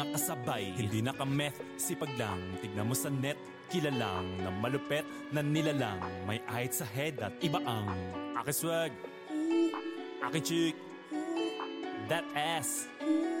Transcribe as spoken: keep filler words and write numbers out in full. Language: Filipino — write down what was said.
kasabay, hindi na ka-meth, sipag lang, tignan mo sa net. Kilalang na malupet na nilalang, may ahit sa head at iba ang aking swag, aking chick, that ass.